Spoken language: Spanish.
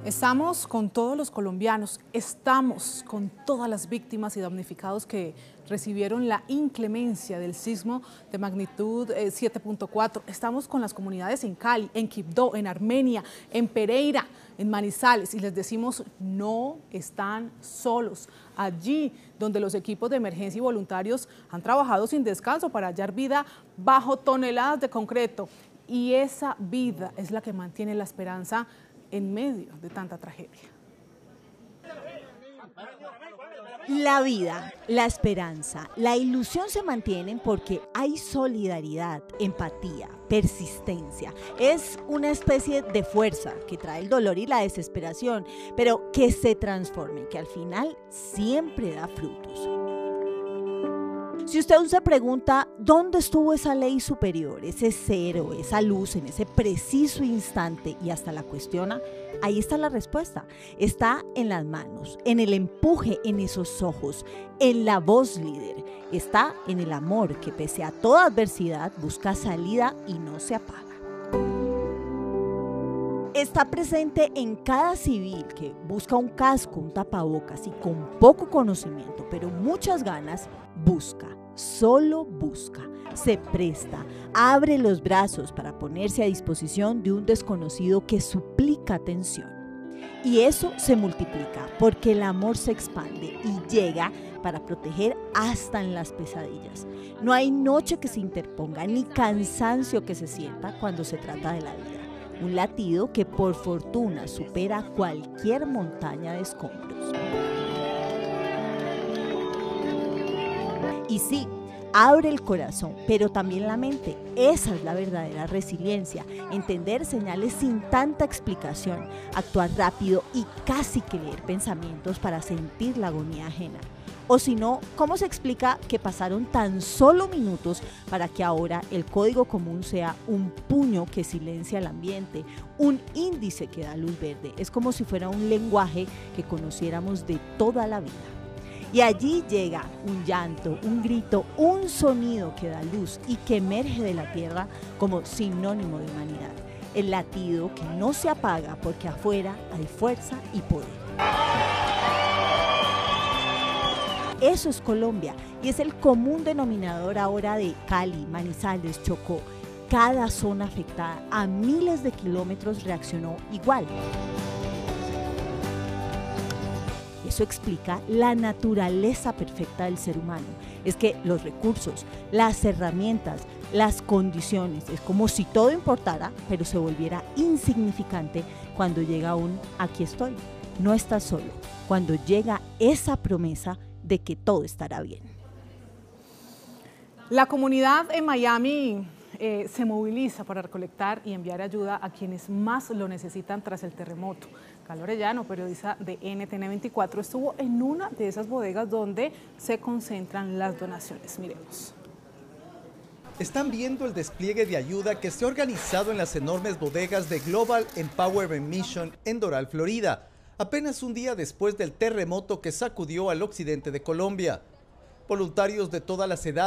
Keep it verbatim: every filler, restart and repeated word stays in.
Estamos con todos los colombianos, estamos con todas las víctimas y damnificados que recibieron la inclemencia del sismo de magnitud eh, siete punto cuatro. Estamos con las comunidades en Cali, en Quibdó, en Armenia, en Pereira, en Manizales, y les decimos, no están solos. Allí donde los equipos de emergencia y voluntarios han trabajado sin descanso para hallar vida bajo toneladas de concreto. Y esa vida es la que mantiene la esperanza en medio de tanta tragedia. La vida, la esperanza, la ilusión se mantienen porque hay solidaridad, empatía, persistencia. Es una especie de fuerza que trae el dolor y la desesperación, pero que se transforme, que al final siempre da frutos. Si usted aún se pregunta dónde estuvo esa ley superior, ese cero, esa luz en ese preciso instante y hasta la cuestiona, ahí está la respuesta. Está en las manos, en el empuje en esos ojos, en la voz líder. Está en el amor que pese a toda adversidad busca salida y no se apaga. Está presente en cada civil que busca un casco, un tapabocas y con poco conocimiento, pero muchas ganas, busca, solo busca, se presta, abre los brazos para ponerse a disposición de un desconocido que suplica atención. Y eso se multiplica porque el amor se expande y llega para proteger hasta en las pesadillas. No hay noche que se interponga ni cansancio que se sienta cuando se trata de la vida. Un latido que por fortuna supera cualquier montaña de escombros. Y sí, abre el corazón, pero también la mente. Esa es la verdadera resiliencia. Entender señales sin tanta explicación, actuar rápido y casi que leer pensamientos para sentir la agonía ajena. O si no, ¿cómo se explica que pasaron tan solo minutos para que ahora el código común sea un puño que silencia el ambiente, un índice que da luz verde? Es como si fuera un lenguaje que conociéramos de toda la vida. Y allí llega un llanto, un grito, un sonido que da luz y que emerge de la tierra como sinónimo de humanidad. El latido que no se apaga porque afuera hay fuerza y poder. Eso es Colombia y es el común denominador ahora de Cali, Manizales, Chocó. Cada zona afectada a miles de kilómetros reaccionó igual. Eso explica la naturaleza perfecta del ser humano. Es que los recursos, las herramientas, las condiciones, es como si todo importara, pero se volviera insignificante cuando llega un aquí estoy. No estás solo. Cuando llega esa promesa de que todo estará bien. La comunidad en Miami eh, se moviliza para recolectar y enviar ayuda a quienes más lo necesitan tras el terremoto. Carlos Orellano, periodista de N T N veinticuatro, estuvo en una de esas bodegas donde se concentran las donaciones. Miremos. Están viendo el despliegue de ayuda que se ha organizado en las enormes bodegas de Global Empowerment Mission en Doral, Florida, apenas un día después del terremoto que sacudió al occidente de Colombia. Voluntarios de todas las edades